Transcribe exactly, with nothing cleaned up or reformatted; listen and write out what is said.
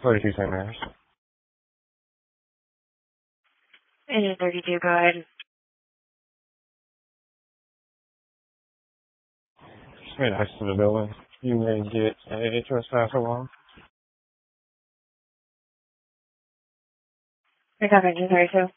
forty-two Saint Mary's. Engine thirty-two, go ahead. Just made access to the building. You may get a trespasser warrant. Pick up engine thirty-two.